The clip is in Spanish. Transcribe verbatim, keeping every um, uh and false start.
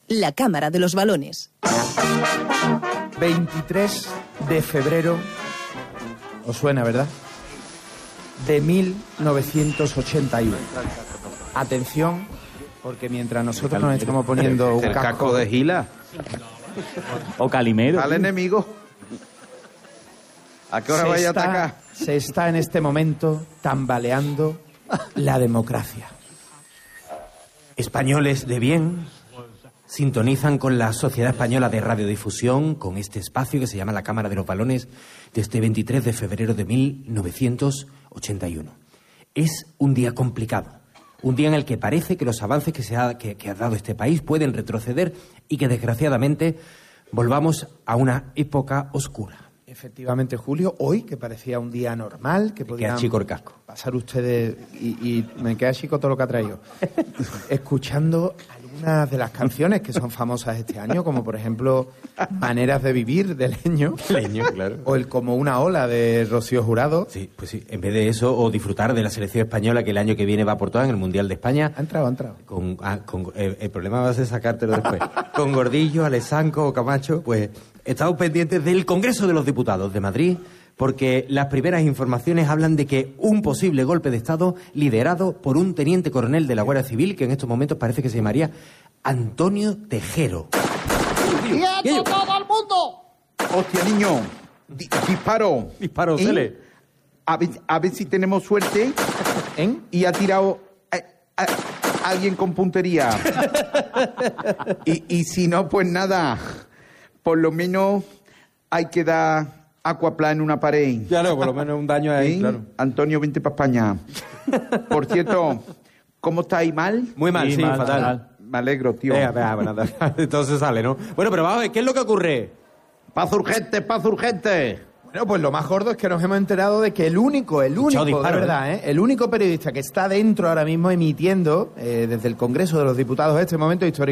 la Cámara de los Balones. veintitrés de febrero, os suena, ¿verdad? De mil novecientos ochenta y uno. Atención, porque mientras nosotros nos estamos poniendo un el casco, casco de Gila o Calimero. al enemigo. ¿A qué hora se vaya a está- atacar? se está en este momento tambaleando la democracia. Españoles de bien sintonizan con la Sociedad Española de Radiodifusión, con este espacio que se llama la Cámara de los Balones, de este veintitrés de febrero de mil novecientos ochenta y uno. Es un día complicado, un día en el que parece que los avances que, se ha, que, que ha dado este país pueden retroceder y que desgraciadamente volvamos a una época oscura. Efectivamente, Julio, hoy, que parecía un día normal, que Me podían queda chico el casco. pasar ustedes, y, y me queda chico todo lo que ha traído, escuchando algunas de las canciones que son famosas este año, como por ejemplo Maneras de Vivir, de Leño, Leño, claro. o el Como una ola, de Rocío Jurado. Sí, pues sí, en vez de eso, o disfrutar de la selección española que el año que viene va por todas en el Mundial de España. Ha entrado, ha entrado. Con, ah, con, eh, el problema va a ser sacártelo después. Con Gordillo, Alessanco o Camacho, pues estamos pendientes del Congreso de los Diputados de Madrid, porque las primeras informaciones hablan de que un posible golpe de Estado liderado por un teniente coronel de la Guardia Civil, que en estos momentos parece que se llamaría Antonio Tejero. ¡Quieto todo el mundo! Hostia, niño. Di- disparo. Disparo, ¿Eh? Cele. A ver, a ver si tenemos suerte. ¿En? Y ha tirado a, a- alguien con puntería. y, y si no, pues nada. Por lo menos hay que dar aquaplan en una pared. Claro, por lo menos un daño ahí, ¿Eh? claro. Antonio, vente para España. Por cierto, ¿cómo estáis? ¿Mal? Muy mal, Sí, sí, mal, fatal. mal. Me alegro, tío. Venga, venga, bueno, anda. Entonces sale, ¿no? Bueno, pero vamos a ver, ¿qué es lo que ocurre? Paz urgente, paz urgente. Bueno, pues lo más gordo es que nos hemos enterado de que el único, el único, disparo, de verdad, ¿eh? el único periodista que está dentro ahora mismo emitiendo eh, desde el Congreso de los Diputados este momento histórico